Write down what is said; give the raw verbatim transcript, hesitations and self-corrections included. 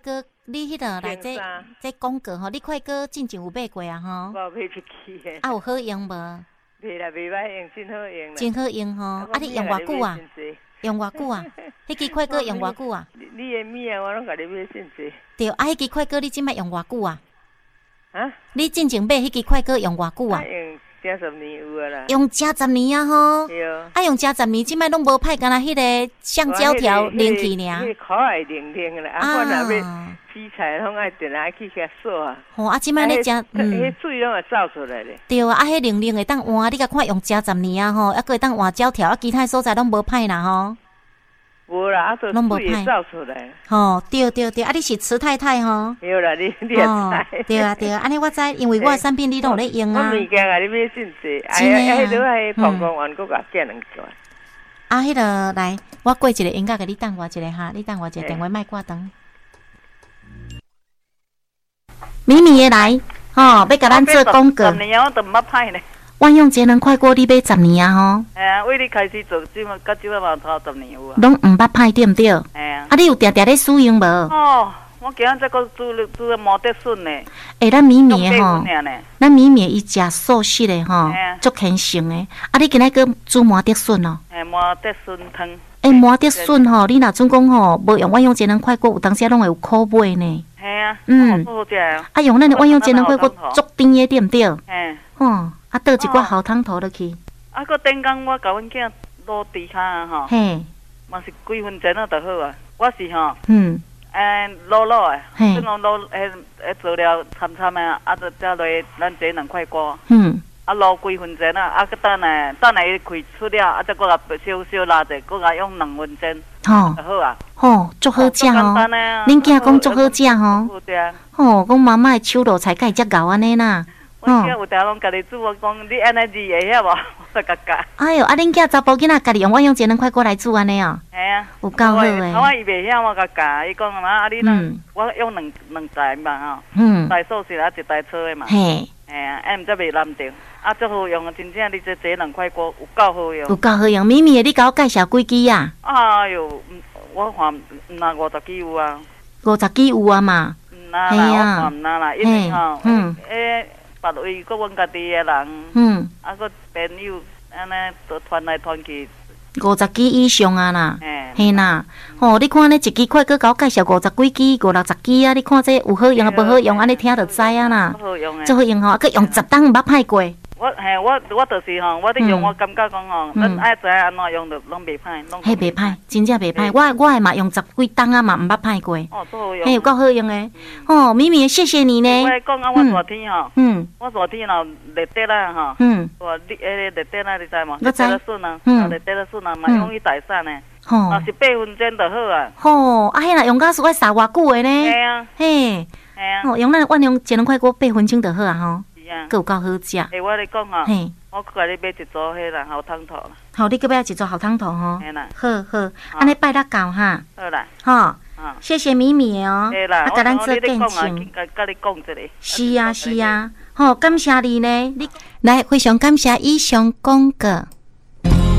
哥，你迄个来这这广告吼，你快哥进前有买过啊吼？ 无买一支诶。 啊，有好用无？ 袂啦，袂歹用，真好用啦。 真好用吼！啊，你用偌久啊？用偌久啊？迄支快哥用偌久啊？ 你诶米啊，我拢甲你买真济。 对，啊，迄支快哥你即摆用偌久啊？ 啊？ 你进前买迄支快哥用偌久啊？ 用正十年有啊啦。 用正十年啊吼！ 对。 啊，用正十年，即摆拢无歹，干那迄个橡胶条连去尔。 迄可爱零零啦，啊，我若要洗菜，拢爱定来去遐锁啊。 吼，啊，即摆咧正， 嗯，迄水拢会走出来咧。对啊，啊，迄零零会当换，你甲看用正十年啊吼，啊，个会当换胶条，啊，其他所在拢无歹啦吼。 无啦，啊，都水会走出来。 吼，对对对，啊，你是慈太太吼？ 对啦，你你也知。 对啊对啊，安尼我知，因为我产品你都有咧用啊。 我物件啊，你买真济， 真诶啊。 迄落迄膀胱丸，佫甲寄两罐。 啊，迄个来，我过一个音乐给你等我一下哈，你等我一下，电话莫挂断。咪咪的来，吼，要甲咱做广告。 十年我都毋捌歹呢。 万用节能快锅你买十年啊吼。 哎呀，为你开始做，即马到即马嘛头十年有啊。 拢毋捌歹对毋对？ 哎呀。 啊，你有定定咧使用无？ 哦，我今仔再个煮煮毛德笋呢。 诶，咱咪咪吼，咱咪咪伊食素食的吼，足虔诚的。啊，你今仔个煮毛德笋哦？ 哎，毛德笋汤。 诶，毛德笋吼，你若准讲吼，无用万用节能快锅，有当时拢会有苦味呢。 系啊。 嗯。 好食啊。 啊，用咱的万用节能快锅足甜的，对毋对？ 嘿。 哦。啊，倒一寡好汤头落去。 啊，佮顶工我甲阮囝卤猪骹啊吼。 嘿。 嘛是几分钟啊，就好啊。我是吼。 嗯。 诶，卤卤诶， 嘿。 即讲卤诶诶做了参参诶，啊，就再落咱这两块锅。 嗯。 啊，卤几分钟啊，啊，佮等下等下伊开出了，啊，再佮甲烧烧辣者，佮甲用两分钟。吼。就好啊。 吼，足好食哦。恁囝讲足好食吼。 好对啊。 吼，讲妈妈诶手路才介遮厚安尼啦。 我囝有当拢家己煮，我讲你安尼煮会晓无？我甲教。 哎哟，啊，恁囝查甫囡仔家己用万用节能快锅来煮安尼哦。 系啊。 有够好诶。 我伊袂晓，我甲教，伊讲妈，啊你若我用两两台嘛吼。嗯。台素食啊，一台炒诶嘛。嘿。嘿啊，哎，毋则袂难着。啊，足好用，真正你这这两块锅有够好用。 有够好用，咪咪诶，你甲我介绍几支啊？ 哎哟，我看若五十支有啊。 五十支有啊嘛。 嗯啦啦，我看毋啦啦，因为吼，诶。别位搁阮家己诶人，嗯，啊，搁朋友安尼都传来传去， 五十支以上啊啦，嘿啦，吼，你看呢一支快搁甲我介绍五十几支、五六十支啊，你看这有好用啊，无好用，安尼听就知啊啦， 好用诶， 最好用吼，搁用十档毋捌歹过。 我嘿，我我就是吼，我咧用，我感觉讲吼，咱爱知安怎用着，拢袂歹，拢嘿袂歹，真正袂歹。我我诶嘛用十几档啊嘛，毋捌歹过。 哦，都好用。 嘿，有够好用诶。哦，咪咪，谢谢你呢。 我讲啊，我热天吼， 嗯， 我热天若热得啦吼，嗯，我你诶热得啦，你知无？ 我知。 热得笋啊，嗯，热得笋啊，嘛容易代散呢。吼，若是八分钟就好啊。 吼，啊，迄若用甲是爱杀偌久诶呢？ 嘿啊， 嘿， 嘿啊。 哦，用咱万用节能快锅八分钟就好啊吼。 是啊。 够有够好食。 诶，我咧讲吼。嘿。我甲你买一组迄啦，好汤头啦。 好，你搁买一组好汤头吼。 嘿啦。 好好，安尼拜六到哈。 好啦。 吼。谢谢咪咪哦。 对啦。 啊，甲咱做见证。 甲你讲一个。 是啊是啊，吼，感谢你呢。你来，非常感谢以上广告。